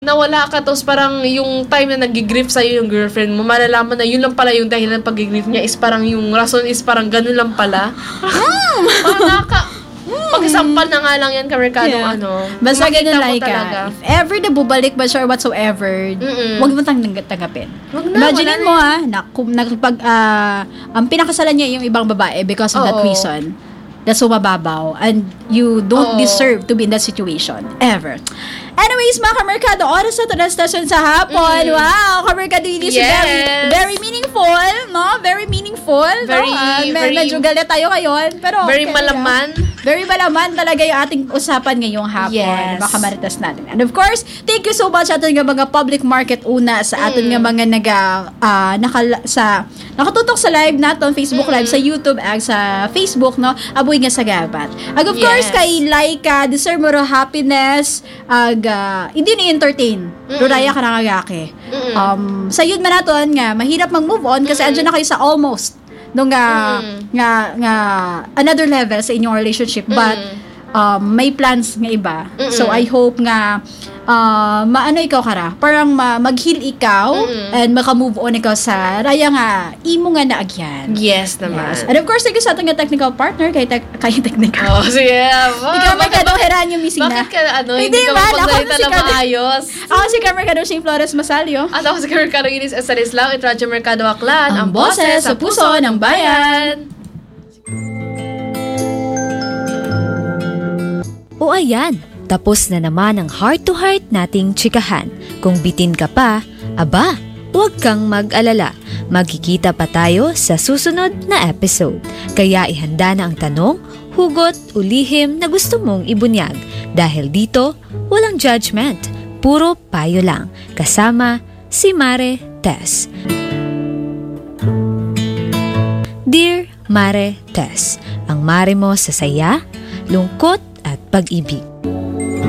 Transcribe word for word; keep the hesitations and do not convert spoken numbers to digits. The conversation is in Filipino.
nawala ka, tapos parang yung time na nag-grief sa'yo yung girlfriend mo, malalaman na yun lang pala yung dahilan ng pag-grief niya is parang yung rason is parang ganun lang pala. Mm. Parang naka, pag-isampal na nga lang yan, Kamerkado, yeah. ano. Basta ganun like ka. If ever na bubalik ba siya or whatsoever, Mm-mm. huwag mo tang tanggapin. Imagine mo ha, na, kung nagpag, uh, ang pinakasalan niya yung ibang babae because of Oo. that reason. That's so mababaw and you don't Oo. deserve to be in that situation ever. Anyways, mga Kamerkado, oras na ito na station sa hapon. Mm. Wow, Kamerkado, it is yes. very, very meaningful, no? Very meaningful. Very, no? uh, very, medyo galit tayo ngayon. Pero very okay, malaman. Yeah. Very malaman talaga yung ating usapan ngayong hapon. Yes. Baka maritas natin. And of course, thank you so much sa ating mga public market una, sa ating mm. mga naga, uh, nakala, sa, nakatutok sa live natin, Facebook mm. live, sa YouTube, ag sa Facebook, no? Aboy nga sa gabat. Ag of yes. course, kay Laika, deserve mo ro happiness, ag, uh, hindi ni-entertain. Ruraya ka nakagaki. Um, sa yun man natin nga, mahirap mag-move on kasi andyan na kayo sa almost nung nga, mm. nga, nga, another level sa inyong relationship. But, mm. um, may plans nga iba. Mm-mm. So, I hope nga, uh, maano ikaw kara, parang ma- mag-heal ikaw Mm-mm. and maka-move on ikaw sa raya nga, imo nga naagyan. Yes naman. Yes. And of course, thank you sa ating technical partner, kay, te- kay technical. Oh, sige. Oh, ikaw Mercado, heran yung missing na. Bakit ka, ano, hindi, hindi ka mapagdalita na maayos? Ako si Mercado, Shane Flores Masalio. At ako si Mercado, Inis Estanislao, at Radyo Mercado Aklan, ang, ang boses sa puso ng bayan. O ayan, tapos na naman ang heart-to-heart nating tsikahan. Kung bitin ka pa, aba, huwag kang mag-alala. Magkikita pa tayo sa susunod na episode. Kaya ihanda na ang tanong, hugot o lihim na gusto mong ibunyag. Dahil dito, walang judgment. Puro payo lang. Kasama si Mare Tess. Dear Mare Tess, ang mare mo sa saya, lungkot at pag-ibig.